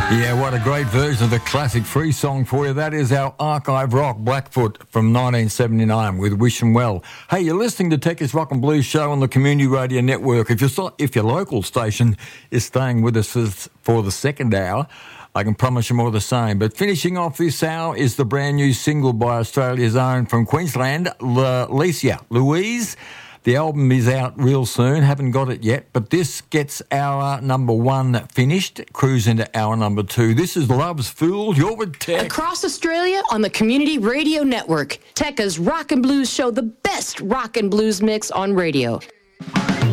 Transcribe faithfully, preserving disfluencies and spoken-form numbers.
Yeah, what a great version of the classic free song for you. That is our archive rock, Blackfoot, from nineteen seventy-nine with Wish 'Em Well. Hey, you're listening to Techie's Rock and Blues Show on the Community Radio Network. If, you're so, if your local station is staying with us for, for the second hour, I can promise you more of the same. But finishing off this hour is the brand new single by Australia's own from Queensland, Licia Louise. The album is out real soon, haven't got it yet, but this gets our number one finished, cruise into our number two. This is Love's Fool, you're with Tech. Across Australia on the Community Radio Network, Tekka's Rock and Blues Show, the best rock and blues mix on radio.